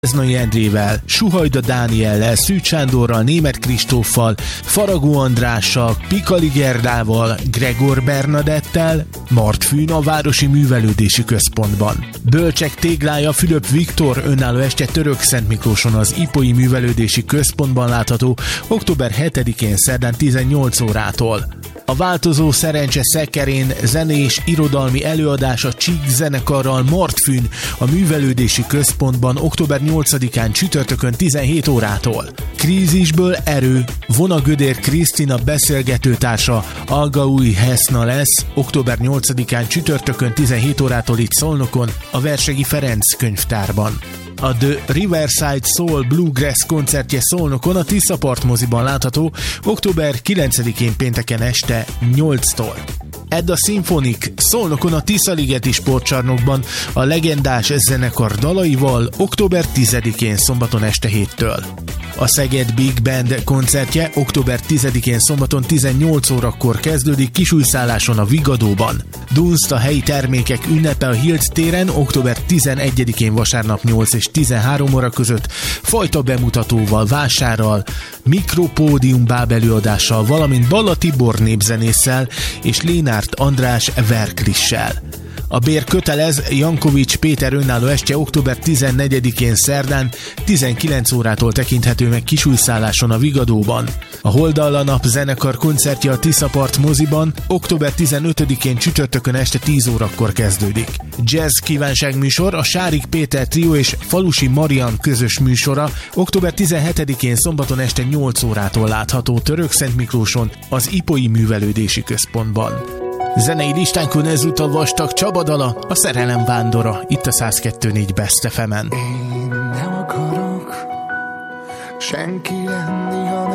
Eznai Endrével, Suhajda Dániellel, Szűcs Sándorral, Németh Kristóffal, Faragó Andrással, Pikali Gerdával, Gregor Bernadettel, Martfűn a Városi Művelődési Központban. Bölcsek téglája Fülöp Viktor önálló este Törökszentmiklóson az Ipoi Művelődési Központban látható október 7-én szerdán 18 órától. A változó szerencse szekerén zenés irodalmi előadás a Csík zenekarral Martfűn a Művelődési Központban október 8-án csütörtökön 17 órától. Krízisből erő, Vona Gödér Krisztina beszélgetőtársa Algaúj Heszna lesz október 8-án csütörtökön 17 órától itt Szolnokon a Versegi Ferenc könyvtárban. A The Riverside Soul Bluegrass koncertje Szolnokon a Tiszapart moziban látható október 9-én pénteken este 8-tól. Edda Symphonic Szolnokon a Tiszaligeti sportcsarnokban a legendás zenekar dalaival október 10-én szombaton este 7-től. A Szeged Big Band koncertje október 10-én szombaton 18 órakor kezdődik Kisújszálláson a Vigadóban. Dunst a helyi termékek ünnepe a Hilt téren október 11-én vasárnap 8 és 13 óra között fajta bemutatóval, vásárral, mikropódium bábelőadással, valamint Balla Tibor népzenésszel és Lénárt András verklissel. A bér kötelez Jankovics Péter önálló estje október 14-én szerdán 19 órától tekinthető meg Kisújszálláson a Vigadóban. A Holdalla Nap zenekar koncertje a Tiszapart moziban október 15-én csütörtökön este 10 órakor kezdődik. Jazz kívánságműsor a Sárik Péter Trio és Falusi Marian közös műsora október 17-én szombaton este 8 órától látható Törökszentmiklóson az Ipoi Művelődési Központban. Zenei listánkon ezúttal Vastag Csaba dala, a Szerelem vándora, itt a 102.4 Best FM-en. Én nem akarok senki lenni, hanem